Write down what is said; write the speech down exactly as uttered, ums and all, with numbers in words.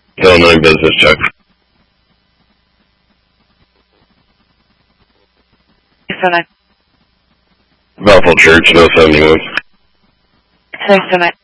Illinois business check. Tonight. Bethel Church, no seventy-one. Thanks tonight.